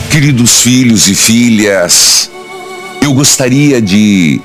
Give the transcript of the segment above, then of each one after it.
Queridos filhos e filhas, eu gostaria de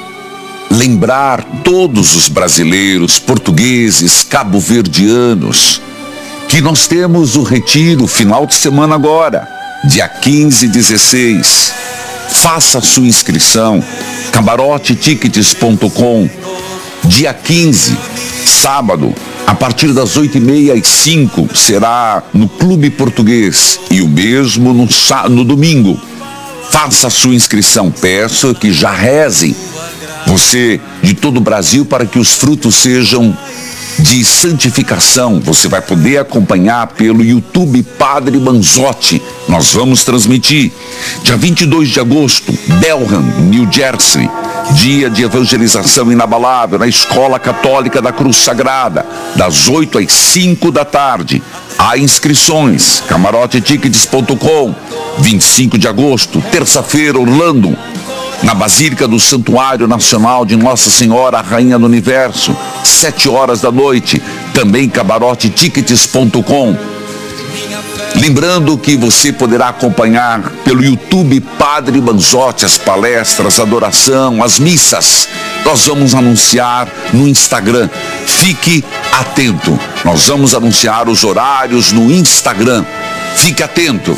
lembrar todos os brasileiros, portugueses, cabo-verdianos, que nós temos o retiro final de semana agora, dia 15 e 16. Faça a sua inscrição, camarotetickets.com, dia 15, sábado, a partir das 8h30 às 5, será no Clube Português, e o mesmo no domingo. Faça a sua inscrição, peço que já rezem, você de todo o Brasil, para que os frutos sejam de santificação. Você vai poder acompanhar pelo YouTube Padre Manzotti. Nós vamos transmitir dia 22 de agosto, Belham, New Jersey, dia de evangelização inabalável na Escola Católica da Cruz Sagrada, das 8 às 5 da tarde. Há inscrições, camarotetickets.com. 25 de agosto, terça-feira, Orlando, na Basílica do Santuário Nacional de Nossa Senhora, Rainha do Universo, 7 horas da noite, também camarotetickets.com. Lembrando que você poderá acompanhar pelo YouTube Padre Manzotti as palestras, a adoração, as missas. Nós vamos anunciar no Instagram. Fique atento. Nós vamos anunciar os horários no Instagram. Fique atento.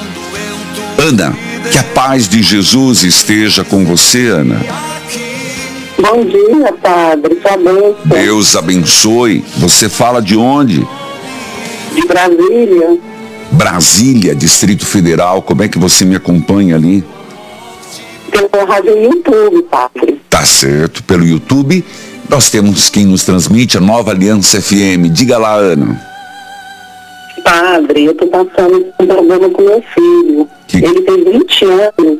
Ana, que a paz de Jesus esteja com você, Ana. Bom dia, Padre. Sua bênção. Deus abençoe. Você fala de onde? De Brasília. Brasília, Distrito Federal. Como é que você me acompanha ali? Pelo rádio YouTube, Padre. Tá certo. Pelo YouTube, nós temos quem nos transmite, a Nova Aliança FM. Diga lá, Ana. Padre, eu tô passando um problema com meu filho. Ele tem 20 anos.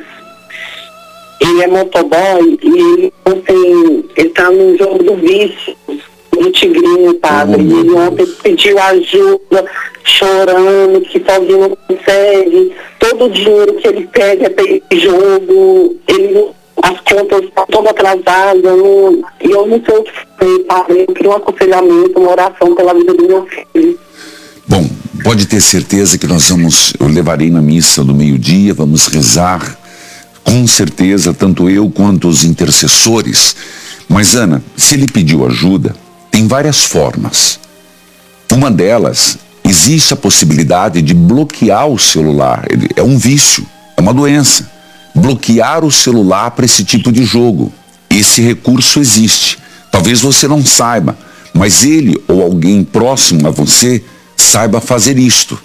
Ele é motoboy e ele tá no jogo do vício, do Tigrinho, Padre. E ele ontem pediu ajuda, chorando, que sozinho não consegue. Todo o dinheiro que ele pega é para esse jogo. As contas estão todas atrasadas. E eu não sei o que fazer, Padre. Eu queria um aconselhamento, uma oração pela vida do meu filho. Bom, pode ter certeza que eu levarei na missa do meio-dia, vamos rezar, com certeza, tanto eu quanto os intercessores. Mas, Ana, se ele pediu ajuda, tem várias formas. Uma delas, existe a possibilidade de bloquear o celular. É um vício, é uma doença. Bloquear o celular para esse tipo de jogo. Esse recurso existe. Talvez você não saiba, mas ele ou alguém próximo a você saiba fazer isto.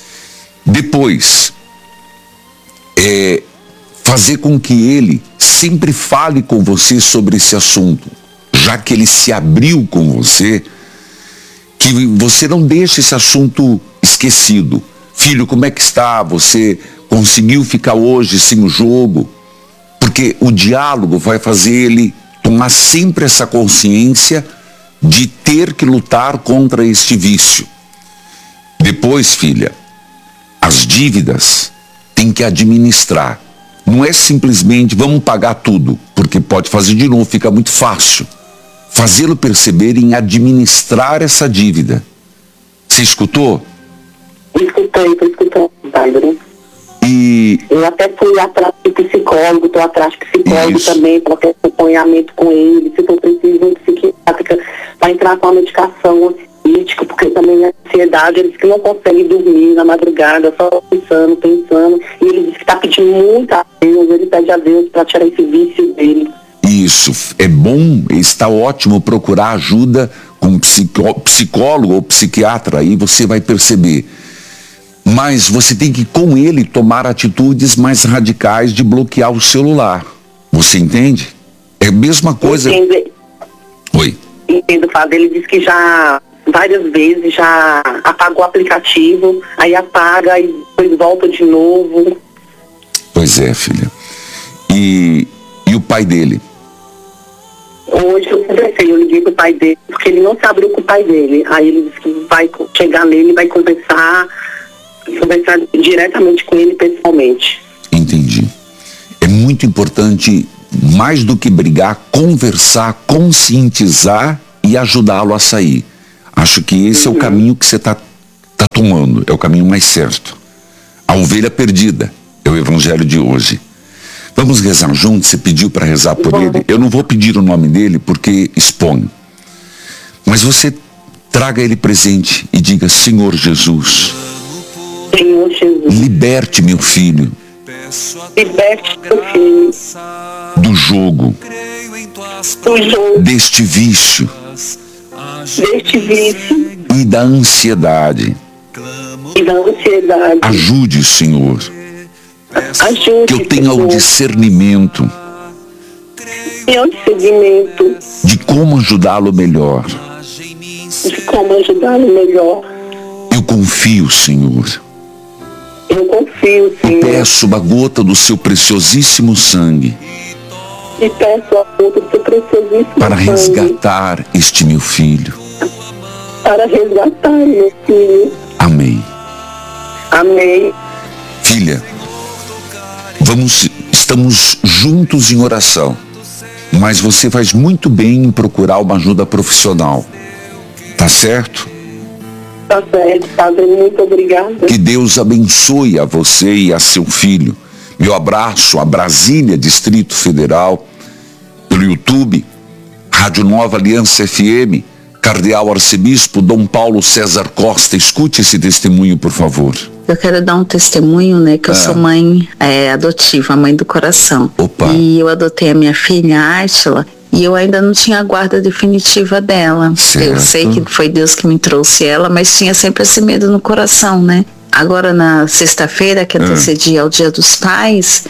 Depois, fazer com que ele sempre fale com você sobre esse assunto, já que ele se abriu com você, que você não deixe esse assunto esquecido. Filho, como é que está? Você conseguiu ficar hoje sem o jogo? Porque o diálogo vai fazer ele tomar sempre essa consciência de ter que lutar contra este vício. Depois, filha, as dívidas tem que administrar. Não é simplesmente vamos pagar tudo, porque pode fazer de novo, fica muito fácil. Fazê-lo perceber em administrar essa dívida. Você escutou? Escutei, Padre. E eu até fui atrás de psicólogo, estou atrás de psicólogo isso também, para ter acompanhamento com ele, se for preciso de psiquiátrica, para entrar com a medicação ansiolítica, porque também a ansiedade, ele diz que não consegue dormir na madrugada, só pensando, e ele diz que está pedindo muito a Deus, ele pede a Deus para tirar esse vício dele. Isso, é bom, está ótimo procurar ajuda com psicólogo ou psiquiatra, aí você vai perceber. Mas você tem que, com ele, tomar atitudes mais radicais de bloquear o celular. Você entende? É a mesma coisa. Entendo. Oi. Entendo, Fábio. Ele disse que já várias vezes já apagou o aplicativo, aí apaga e depois volta de novo. Pois é, filha. E o pai dele? Hoje eu liguei pro pai dele, porque ele não se abriu com o pai dele. Aí ele disse que vai chegar nele, vai conversar diretamente com ele pessoalmente. Entendi. É muito importante, mais do que brigar, conversar, conscientizar e ajudá-lo a sair. Acho que esse é o caminho que você tá tomando, é o caminho mais certo. A ovelha perdida, É o evangelho de hoje. Vamos rezar juntos? Você pediu para rezar por ele? Eu não vou pedir o nome dele porque exponho. Mas você traga ele presente e diga: Senhor Jesus, Senhor Jesus, liberte meu filho. Liberte meu filho do jogo, deste vício e da ansiedade. Ajude, Senhor, que eu tenha o discernimento de como ajudá-lo melhor. Eu confio, Senhor. Eu peço uma gota do seu preciosíssimo sangue para resgatar este meu filho. Amém. Amém. Filha, estamos juntos em oração, mas você faz muito bem em procurar uma ajuda profissional. Tá certo? Tá certo, Padre, muito obrigada. Que Deus abençoe a você e a seu filho. Meu abraço a Brasília, Distrito Federal, pelo YouTube, Rádio Nova Aliança FM, Cardeal Arcebispo Dom Paulo César Costa. Escute esse testemunho, por favor. Eu quero dar um testemunho, né, que eu sou mãe adotiva, mãe do coração. Opa. E eu adotei a minha filha, a Átila, e eu ainda não tinha a guarda definitiva dela. Certo. Eu sei que foi Deus que me trouxe ela, mas tinha sempre esse medo no coração, né? Agora, na sexta-feira, que antecedia ao Dia dos Pais,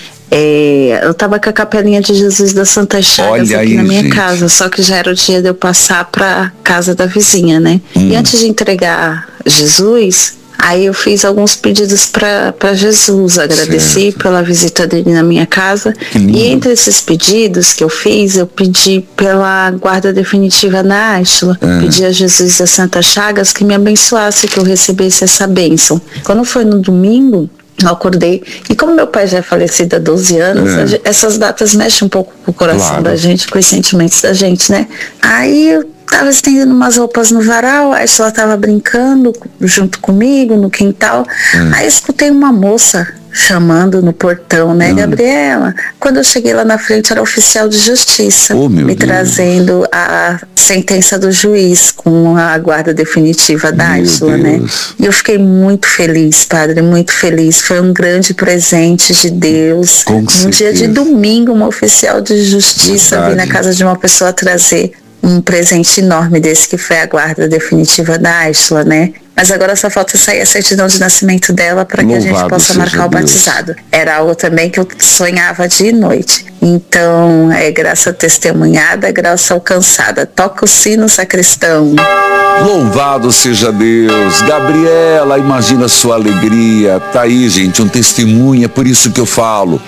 eu tava com a capelinha de Jesus da Santa Chagas aqui na minha casa, só que já era o dia de eu passar pra casa da vizinha, né? E antes de entregar Jesus, aí eu fiz alguns pedidos para Jesus, agradeci pela visita dele na minha casa. E entre esses pedidos que eu fiz, eu pedi pela guarda definitiva da Átila, pedi a Jesus da Santa Chagas que me abençoasse, que eu recebesse essa bênção. Quando foi no domingo, eu acordei, e como meu pai já é falecido há 12 anos, essas datas mexem um pouco com o coração da gente, com os sentimentos da gente, né? Aí eu tava estendendo umas roupas no varal, a Átila tava brincando junto comigo no quintal, aí eu escutei uma moça chamando no portão, né, Gabriela? Quando eu cheguei lá na frente, era oficial de justiça, me trazendo a sentença do juiz com a guarda definitiva da Átila, né? E eu fiquei muito feliz, Padre, muito feliz. Foi um grande presente de Deus. Um dia de domingo, uma oficial de justiça vir na casa de uma pessoa trazer um presente enorme desse, que foi a guarda definitiva da Átila, né? Mas agora só falta sair a certidão de nascimento dela para que a gente possa marcar o batizado. Era algo também que eu sonhava dia e noite. Então, graça testemunhada, graça alcançada. Toca o sino, sacristão. Louvado seja Deus. Gabriela, imagina a sua alegria. Tá aí, gente, um testemunho, é por isso que eu falo.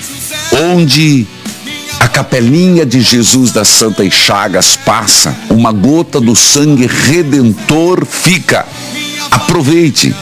Onde a capelinha de Jesus das Santas Chagas passa, uma gota do sangue redentor fica. Aproveite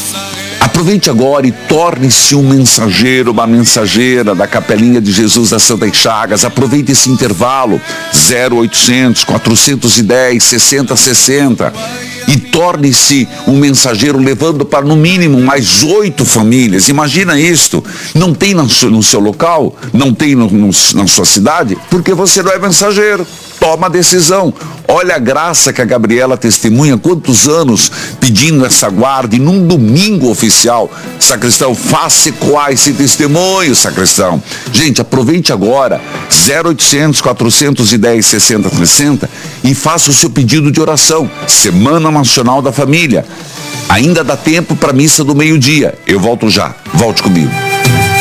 agora e torne-se um mensageiro, uma mensageira da capelinha de Jesus das Santas Chagas. Aproveite esse intervalo, 0800 410 6060, e torne-se um mensageiro, levando para no mínimo mais 8 famílias. Imagina isto. Não tem no seu local? Não tem na sua cidade? Porque você não é mensageiro. Toma a decisão. Olha a graça que a Gabriela testemunha, quantos anos pedindo essa guarda, e num domingo oficial. Sacristão, faça ecoar esse testemunho, sacristão. Gente, aproveite agora, 0800 410 6060, e faça o seu pedido de oração. Semana Nacional da Família. Ainda dá tempo para a missa do meio-dia. Eu volto já. Volte comigo.